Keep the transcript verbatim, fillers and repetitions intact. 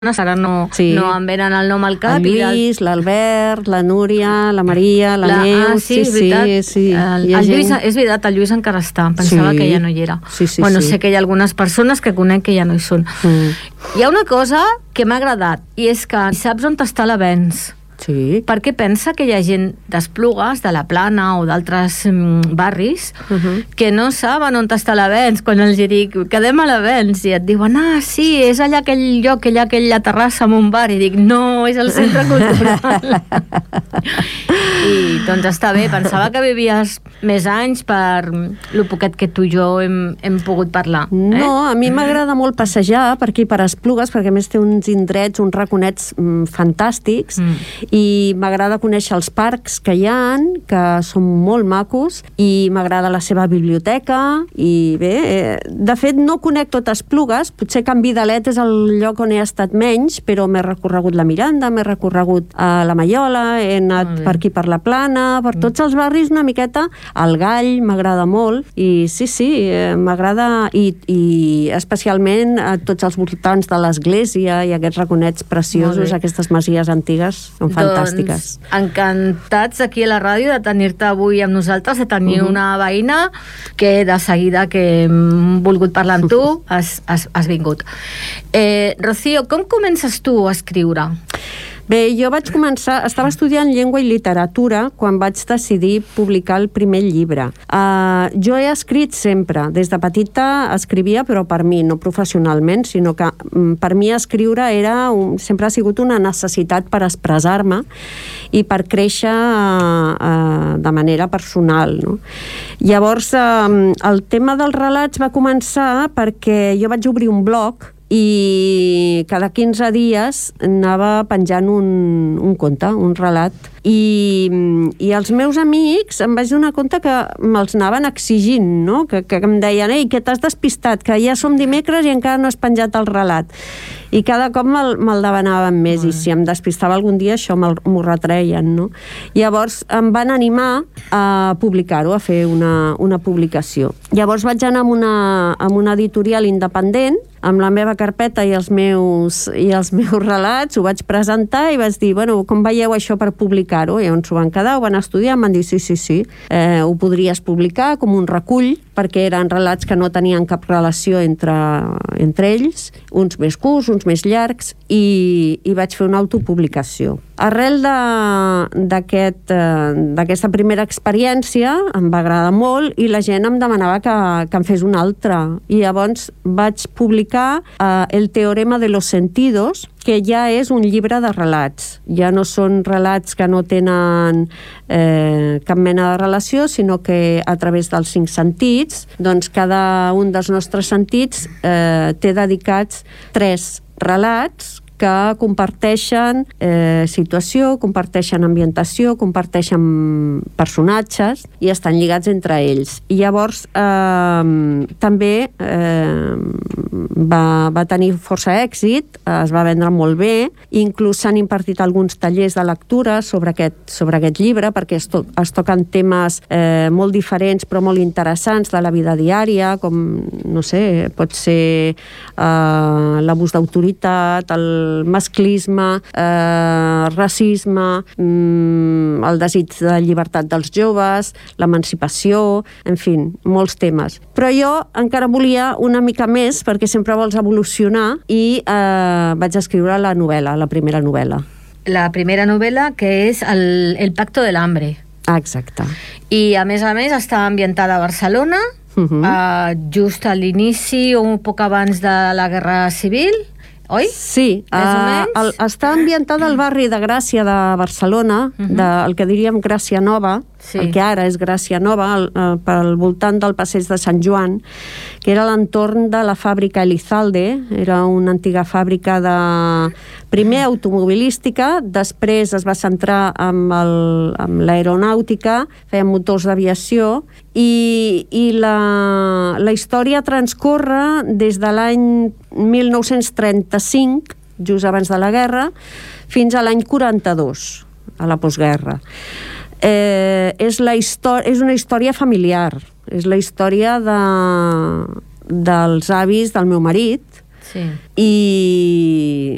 ara no, Sí. no em venen el nom al cap. El Lluís, l'Albert, la Núria, la Maria, la, La- Neus... ah, sí, és veritat. sí, sí. El, Hi ha el Lluís, gent- és veritat, el Lluís encara està. Pensava Sí. que ja no hi era. Sí, sí, bueno, sí. sé que hi ha algunes persones que conec que ja no hi són. Mm. Hi ha una cosa que m'ha agradat, i és que saps on està l'Avenç. Sí. Perquè pensa que hi ha gent d'Esplugues, de la Plana o d'altres mm, barris, Uh -huh. que no saben on està l'Avenç. Quan els dic, quedem a l'Avenç, i et diuen, ah, sí, és allà aquell lloc, allà aquella terrassa amb un bar, i dic, no, és el centre cultural. I doncs està bé, pensava que vivies més anys per lo poquet que tu i jo hem, hem pogut parlar. Eh? No, a mi m'agrada molt passejar per aquí, per Esplugues, perquè a més té uns indrets, uns raconets mm, fantàstics, mm. i m'agrada conèixer els parcs que hi ha, que són molt macos, i m'agrada la seva biblioteca, i bé, eh, de fet no conec tot Esplugues, potser Can Vidalet és el lloc on he estat menys, però m'he recorregut la Miranda, m'he recorregut a la Maiola, he anat per aquí per la Plana, per tots els barris una miqueta, el Gall m'agrada molt, i sí, sí, eh, m'agrada, i, i especialment a tots els voltants de l'església i aquests raconets preciosos, aquestes masies antigues, són fantàstiques. Doncs encantats aquí a la ràdio de tenir-te avui amb nosaltres, de tenir uh -huh. una veïna que de seguida que hem volgut parlar amb tu has, has, has vingut. Eh, Rocío, com comences tu a escriure? Bé, jo vaig començar, estava estudiant llengua i literatura quan vaig decidir publicar el primer llibre. Uh, jo he escrit sempre, des de petita escrivia, però per mi, no professionalment, sinó que um, per mi escriure era un, sempre ha sigut una necessitat per expressar-me i per créixer uh, uh, de manera personal, no? Llavors, uh, el tema dels relats va començar perquè jo vaig obrir un blog i cada quinze dies anava penjant un, un conte, un relat, i, i els meus amics em vaig donar compte que me'ls anaven exigint, no? que, que em deien, ei, que t'has despistat, que ja som dimecres i encara no has penjat el relat, i cada cop me'l, me'l demanaven més, i si em despistava algun dia això m'ho retreien, no? Llavors em van animar a publicar-ho, a fer una, una publicació. Llavors vaig anar amb una, amb una editorial independent, amb la meva carpeta i els meus, i els meus relats, ho vaig presentar i vaig dir, bueno, com veieu això per publicar-ho? I llavors ho van quedar, ho van estudiar, em van dir, sí, sí, sí, eh, ho podries publicar com un recull, perquè eren relats que no tenien cap relació entre, entre ells, uns més curts, uns més llargs, i, i vaig fer una autopublicació. Arrel d'aquesta aquest, eh, primera experiència em va agradar molt i la gent em demanava que, que en fes una altra, i llavors vaig publicar eh, El teorema de los sentidos, que ja és un llibre de relats. Ja no són relats que no tenen eh, cap mena de relació, sinó que a través dels cinc sentits, doncs cada un dels nostres sentits eh, té dedicats tres relats que comparteixen eh, situació, comparteixen ambientació, comparteixen personatges i estan lligats entre ells. I llavors eh, també eh, va, va tenir força èxit, es va vendre molt bé, inclús s'han impartit alguns tallers de lectura sobre aquest, sobre aquest llibre, perquè es, to, es toquen temes eh, molt diferents però molt interessants de la vida diària, com, no sé, pot ser eh, l'abús d'autoritat, el masclisme, eh, racisme, mm, el desig de llibertat dels joves, l'emancipació, en fi, molts temes. Però jo encara volia una mica més, perquè sempre vols evolucionar, i eh, vaig escriure la novel·la, la primera novel·la. La primera novel·la, que és El, el pacto del hambre. Ah, exacte. I, a més a més, està ambientada a Barcelona, uh -huh. eh, just a l'inici o un poc abans de la Guerra Civil, oi? Sí, uh, el, està ambientada al barri de Gràcia de Barcelona, uh -huh. de, el que diríem Gràcia Nova, sí. El que ara és Gràcia Nova, el, uh, pel voltant del passeig de Sant Joan, que era l'entorn de la fàbrica Elizalde, era una antiga fàbrica de primer automobilística, després es va centrar amb l'aeronàutica, feien motors d'aviació, i, i la, la història transcorre des de l'any mil nou-cents trenta-cinc, just abans de la guerra, fins a l'any quaranta-dos, a la postguerra. Eh, és, la és una història familiar, és la història de, dels avis del meu marit, sí. i